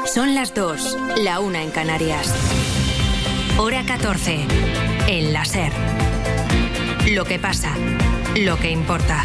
Son las 2, la 1 en Canarias. Hora 14, en la SER. Lo que pasa, lo que importa.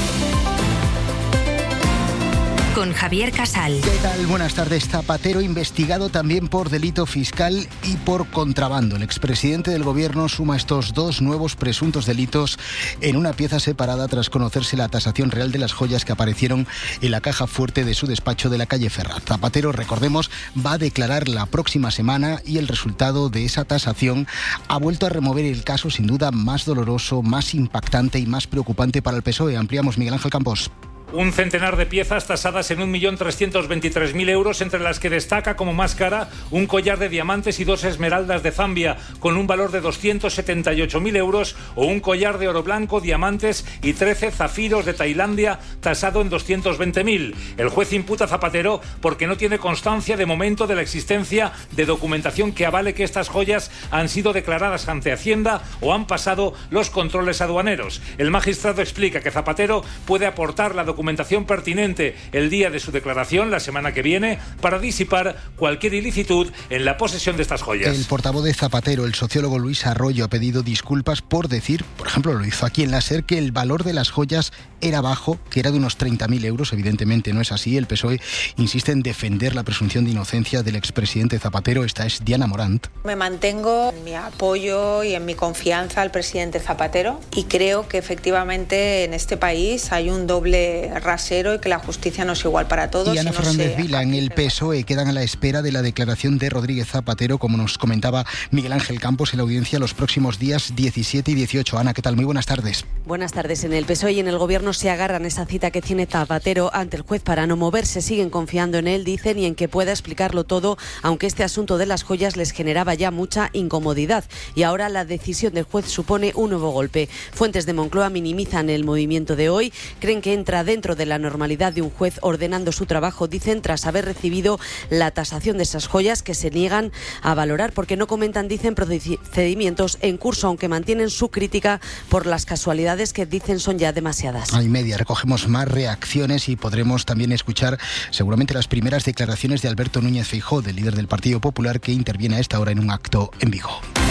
Con Javier Casal. ¿Qué tal? Buenas tardes. Zapatero investigado también por delito fiscal y por contrabando. El expresidente del gobierno suma estos dos nuevos presuntos delitos en una pieza separada tras conocerse la tasación real de las joyas que aparecieron en la caja fuerte de su despacho de la calle Ferraz. Zapatero, recordemos, va a declarar la próxima semana y el resultado de esa tasación ha vuelto a remover el caso sin duda más doloroso, más impactante y más preocupante para el PSOE. Ampliamos, Miguel Ángel Campos. Un centenar de piezas tasadas en 1.323.000 euros, entre las que destaca como más cara un collar de diamantes y 2 esmeraldas de Zambia con un valor de 278.000 euros o un collar de oro blanco, diamantes y 13 zafiros de Tailandia tasado en 220.000. El juez imputa a Zapatero porque no tiene constancia de momento de la existencia de documentación que avale que estas joyas han sido declaradas ante Hacienda o han pasado los controles aduaneros. El magistrado explica que Zapatero puede aportar la documentación pertinente el día de su declaración, la semana que viene, para disipar cualquier ilicitud en la posesión de estas joyas. El portavoz de Zapatero, el sociólogo Luis Arroyo, ha pedido disculpas por decir, por ejemplo, lo hizo aquí en la SER, que el valor de las joyas era bajo, que era de unos 30.000 euros. Evidentemente no es así. El PSOE insiste en defender la presunción de inocencia del expresidente Zapatero. Esta es Diana Morant. Me mantengo en mi apoyo y en mi confianza al presidente Zapatero y creo que efectivamente en este país hay un doble rasero y que la justicia no es igual para todos. Y Ana Fernández Vila, en el PSOE quedan a la espera de la declaración de Rodríguez Zapatero, como nos comentaba Miguel Ángel Campos, en la audiencia los próximos días 17 y 18. Ana, ¿qué tal? Muy buenas tardes. Buenas tardes. En el PSOE y en el Gobierno se agarran esa cita que tiene Zapatero ante el juez para no moverse. Siguen confiando en él, dicen, y en que pueda explicarlo todo, aunque este asunto de las joyas les generaba ya mucha incomodidad. Y ahora la decisión del juez supone un nuevo golpe. Fuentes de Moncloa minimizan el movimiento de hoy, creen que entra dentro de la normalidad de un juez ordenando su trabajo, dicen, tras haber recibido la tasación de esas joyas que se niegan a valorar porque no comentan, dicen, procedimientos en curso, aunque mantienen su crítica por las casualidades que dicen son ya demasiadas. Hay media, recogemos más reacciones y podremos también escuchar seguramente las primeras declaraciones de Alberto Núñez Feijóo, del líder del Partido Popular, que interviene a esta hora en un acto en Vigo.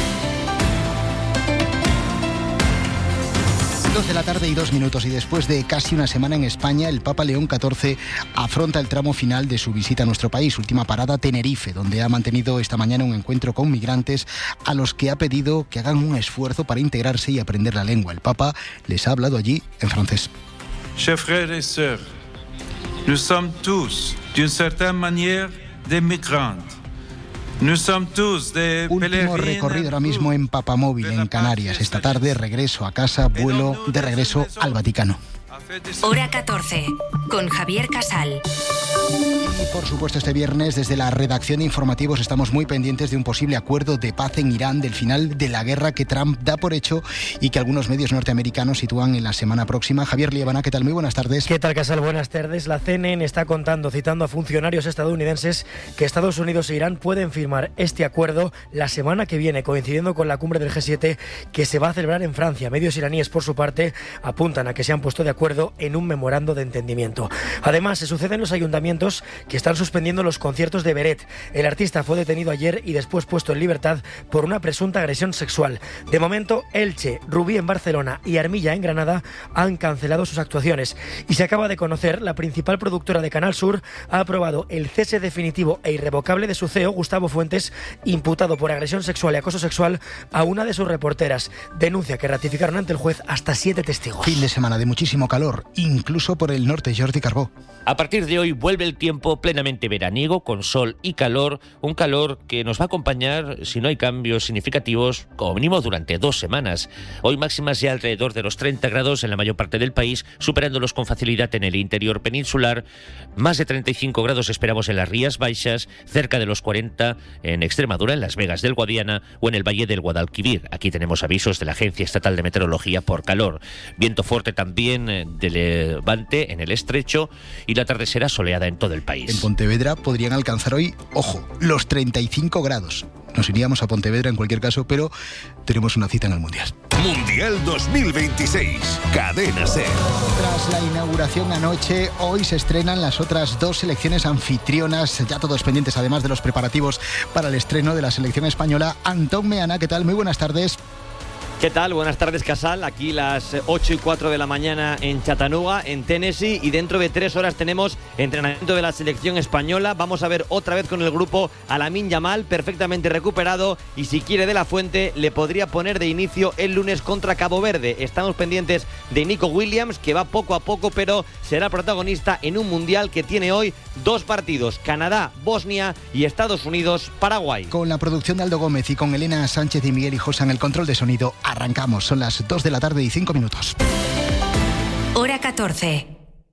2 de la tarde y 2 minutos, y después de casi una semana en España, el Papa León XIV afronta el tramo final de su visita a nuestro país. Última parada, Tenerife, donde ha mantenido esta mañana un encuentro con migrantes a los que ha pedido que hagan un esfuerzo para integrarse y aprender la lengua. El Papa les ha hablado allí en francés. Chers frères et sœurs, nous sommes tous, d'une certaine manière, des migrants. Último recorrido ahora mismo en Papamóvil, en Canarias. Esta tarde regreso a casa, vuelo de regreso al Vaticano. Hora 14, con Javier Casal. Y por supuesto este viernes desde la redacción de informativos estamos muy pendientes de un posible acuerdo de paz en Irán, del final de la guerra que Trump da por hecho y que algunos medios norteamericanos sitúan en la semana próxima. Javier Liebana, ¿qué tal? Muy buenas tardes. ¿Qué tal, Casal? Buenas tardes. La CNN está citando a funcionarios estadounidenses que Estados Unidos e Irán pueden firmar este acuerdo la semana que viene, coincidiendo con la cumbre del G7 que se va a celebrar en Francia. Medios iraníes, por su parte, apuntan a que se han puesto de acuerdo en un memorando de entendimiento. Además, se suceden los ayuntamientos que están suspendiendo los conciertos de Beret. El artista fue detenido ayer y después puesto en libertad por una presunta agresión sexual. De momento, Elche, Rubí en Barcelona y Armilla en Granada han cancelado sus actuaciones. Y se acaba de conocer, la principal productora de Canal Sur ha aprobado el cese definitivo e irrevocable de su CEO, Gustavo Fuentes, imputado por agresión sexual y acoso sexual a una de sus reporteras. Denuncia que ratificaron ante el juez hasta 7 testigos. Fin de semana de muchísimo calor, incluso por el norte. Jordi Carbó. A partir de hoy vuelve el tiempo plenamente veraniego, con sol y calor, un calor que nos va a acompañar, si no hay cambios significativos, como mínimo durante 2 semanas. Hoy máximas ya alrededor de los 30 grados en la mayor parte del país, superándolos con facilidad en el interior peninsular. Más de 35 grados esperamos en las Rías Baixas, cerca de los 40 en Extremadura, en Las Vegas del Guadiana o en el Valle del Guadalquivir. Aquí tenemos avisos de la Agencia Estatal de Meteorología por calor. Viento fuerte también de levante en el estrecho y la tarde será soleada en todo el país. En Pontevedra podrían alcanzar hoy, ojo, los 35 grados. Nos iríamos a Pontevedra en cualquier caso, pero tenemos una cita en el Mundial. Mundial 2026. Cadena SER. Tras la inauguración anoche, hoy se estrenan las otras dos selecciones anfitrionas, ya todos pendientes además de los preparativos para el estreno de la selección española. Antón Meana, ¿qué tal? Muy buenas tardes. ¿Qué tal? Buenas tardes, Casal. Aquí las 8:04 de la mañana en Chattanooga, en Tennessee, y dentro de 3 horas tenemos entrenamiento de la selección española. Vamos a ver otra vez con el grupo a Lamine Yamal, perfectamente recuperado, y si quiere De La Fuente le podría poner de inicio el lunes contra Cabo Verde. Estamos pendientes de Nico Williams, que va poco a poco, pero será protagonista en un mundial que tiene hoy 2 partidos: Canadá, Bosnia y Estados Unidos, Paraguay. Con la producción de Aldo Gómez y con Elena Sánchez y Miguel Hijosa en el control de sonido, arrancamos. Son las 2 de la tarde y 5 minutos. Hora 14.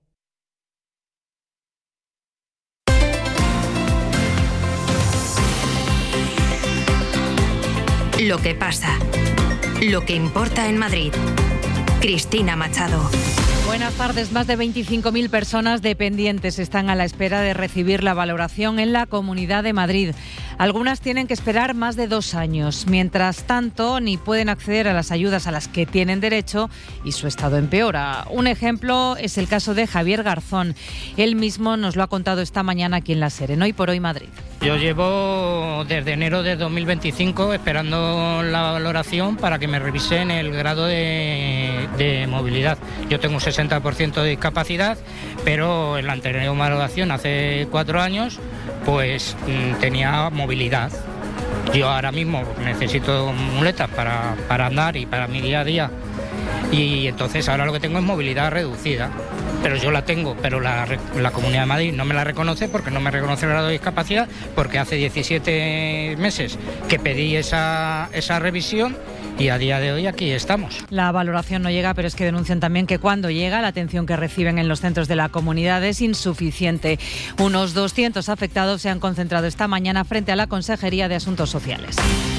Lo que pasa. Lo que importa en Madrid. Cristina Machado. Buenas tardes. Más de 25.000 personas dependientes están a la espera de recibir la valoración en la Comunidad de Madrid. Algunas tienen que esperar más de 2 años. Mientras tanto, ni pueden acceder a las ayudas a las que tienen derecho y su estado empeora. Un ejemplo es el caso de Javier Garzón. Él mismo nos lo ha contado esta mañana aquí en la SER, en Hoy por Hoy Madrid. Yo llevo desde enero de 2025 esperando la valoración para que me revisen el grado de movilidad. Yo tengo un 60% de discapacidad, pero en la anterior valoración hace 4 años pues tenía movilidad. Yo ahora mismo necesito muletas para andar y para mi día a día, y entonces ahora lo que tengo es movilidad reducida. Pero yo la tengo, pero la Comunidad de Madrid no me la reconoce porque no me reconoce el grado de discapacidad, porque hace 17 meses que pedí esa revisión y a día de hoy aquí estamos. La valoración no llega, pero es que denuncian también que cuando llega, la atención que reciben en los centros de la comunidad es insuficiente. Unos 200 afectados se han concentrado esta mañana frente a la Consejería de Asuntos Sociales.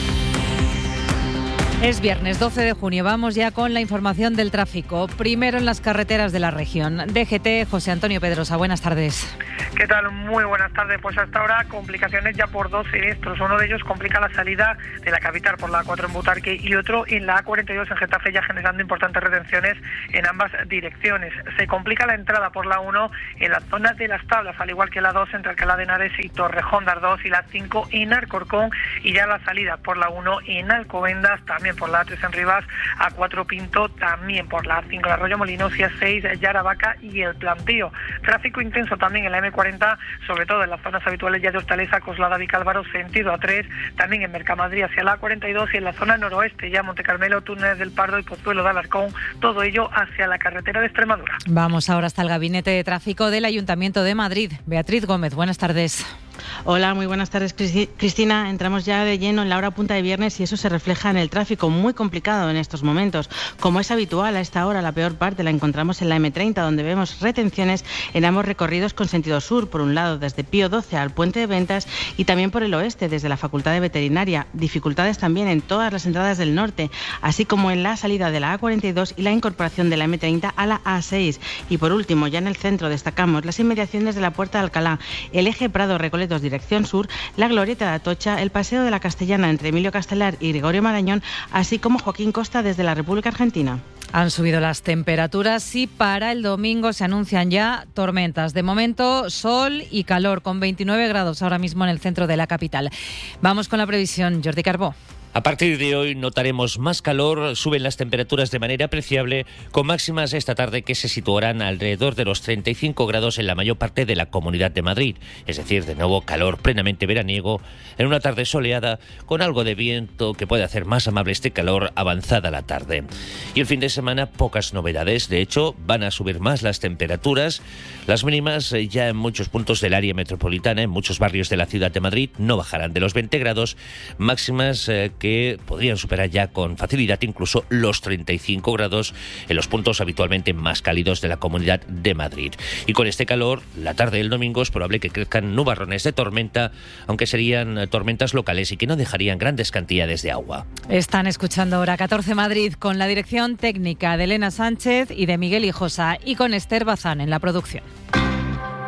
Es viernes 12 de junio, vamos ya con la información del tráfico. Primero en las carreteras de la región. DGT, José Antonio Pedrosa, buenas tardes. ¿Qué tal? Muy buenas tardes. Pues hasta ahora complicaciones ya por 2 siniestros. Uno de ellos complica la salida de la capital por la A4 en Butarque y otro en la A42 en Getafe, ya generando importantes retenciones en ambas direcciones. Se complica la entrada por la 1 en la zona de Las Tablas, al igual que la 2 entre Alcalá de Henares y Torrejón de Ardoz, y la 5 en Alcorcón, y ya la salida por la 1 en Alcobendas, también por la A3 en Rivas, A4 Pinto, también por la A5 en Arroyo Molinos y A6 Yaravaca y El Plantío. Tráfico intenso también en la M40, sobre todo en las zonas habituales ya de Hortaleza, Coslada, Vicálvaro, sentido A3, también en Mercamadrid hacia la A42 y en la zona noroeste, ya Montecarmelo, Túnez del Pardo y Pozuelo de Alarcón, todo ello hacia la carretera de Extremadura. Vamos ahora hasta el Gabinete de Tráfico del Ayuntamiento de Madrid. Beatriz Gómez, buenas tardes. Hola, muy buenas tardes, Cristina. Entramos ya de lleno en la hora punta de viernes y eso se refleja en el tráfico, muy complicado en estos momentos. Como es habitual, a esta hora la peor parte la encontramos en la M30, donde vemos retenciones en ambos recorridos con sentido sur, por un lado desde Pío XII al Puente de Ventas y también por el oeste desde la Facultad de Veterinaria. Dificultades también en todas las entradas del norte, así como en la salida de la A42 y la incorporación de la M30 a la A6. Y por último, ya en el centro destacamos las inmediaciones de la Puerta de Alcalá, el eje Prado-Recoletos dirección sur, la Glorieta de Atocha, el Paseo de la Castellana entre Emilio Castelar y Gregorio Marañón, así como Joaquín Costa desde la República Argentina. Han subido las temperaturas y para el domingo se anuncian ya tormentas. De momento, sol y calor, con 29 grados ahora mismo en el centro de la capital. Vamos con la previsión, Jordi Carbó. A partir de hoy notaremos más calor, suben las temperaturas de manera apreciable, con máximas esta tarde que se situarán alrededor de los 35 grados en la mayor parte de la Comunidad de Madrid. Es decir, de nuevo calor plenamente veraniego, en una tarde soleada, con algo de viento que puede hacer más amable este calor avanzada la tarde. Y el fin de semana, pocas novedades. De hecho, van a subir más las temperaturas. Las mínimas ya en muchos puntos del área metropolitana, en muchos barrios de la ciudad de Madrid, no bajarán de los 20 grados, máximas que podrían superar ya con facilidad incluso los 35 grados en los puntos habitualmente más cálidos de la Comunidad de Madrid. Y con este calor, la tarde del domingo es probable que crezcan nubarrones de tormenta, aunque serían tormentas locales y que no dejarían grandes cantidades de agua. Están escuchando Hora 14 Madrid con la dirección técnica de Elena Sánchez y de Miguel Hijosa, y con Esther Bazán en la producción.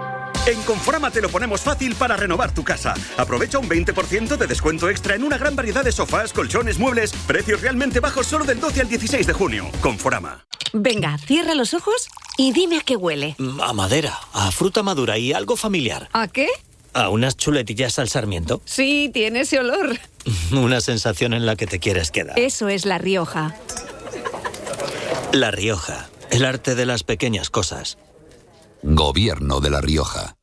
En Conforama te lo ponemos fácil para renovar tu casa. Aprovecha un 20% de descuento extra en una gran variedad de sofás, colchones, muebles. Precios realmente bajos solo del 12 al 16 de junio. Conforama. Venga, cierra los ojos y dime a qué huele. A madera, a fruta madura y algo familiar. ¿A qué? ¿A unas chuletillas al sarmiento? Sí, tiene ese olor. Una sensación en la que te quieres quedar. Eso es La Rioja. La Rioja, el arte de las pequeñas cosas. Gobierno de La Rioja.